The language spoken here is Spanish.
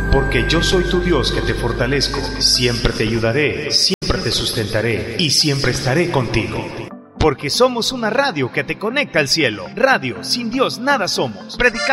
Porque yo soy tu Dios que te fortalezco, siempre te ayudaré, siempre te sustentaré y siempre estaré contigo. Porque somos una radio que te conecta al cielo. Radio, sin Dios nada somos. Predicamos